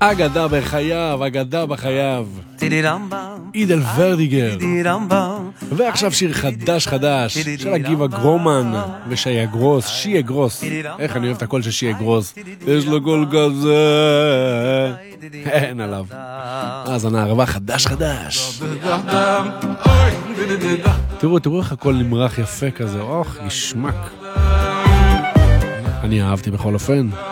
אגדה בחייו, אגדה בחייו. עיד אל ורדיגר. ועכשיו שיר חדש חדש של הגיבה גרומן ושיה גרוס, שיה גרוס. איך אני אוהב את הקול של שיה גרוס. יש לו קול כזה. אין עליו. אז הנערבה חדש חדש. תראו איך הכל נמרח יפה כזה. אוח, ישמק. אני אהבתי בכל אופן.